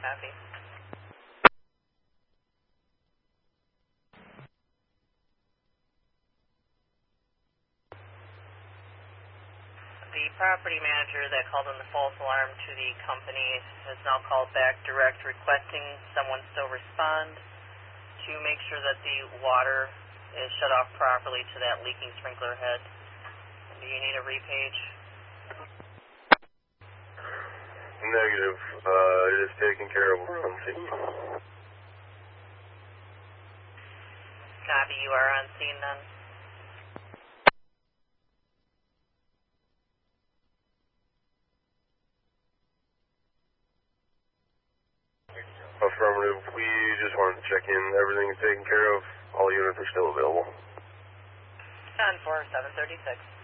Copy. The property manager that called in the false alarm to the company has now called back direct requesting someone still respond to make sure that the water is shut off properly to that leaking sprinkler head. Do you need a repage? Negative. It is taken care of. We're on scene. Copy, you are on scene then? Affirmative. We just wanted to check in. Everything is taken care of. All units are still available. 10-4, 736.